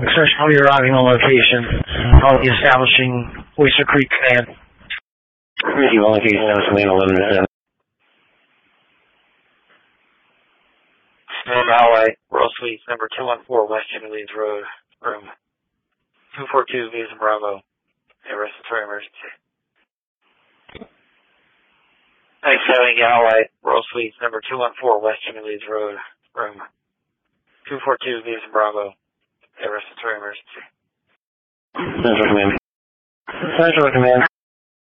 Expression will be arriving on location. I'll be establishing Oyster Creek Command. Receive on location, Command 11. Storm Highway, Royal Suites, number 214, West Jimmy Leeds Road, room 242, Visa Bravo. A respiratory emergency. Thanks, Highway, Royal Suites, number 214, West Jimmy Leeds Road, room 242, Visa Bravo. A respiratory emergency. Central Command. Central Command.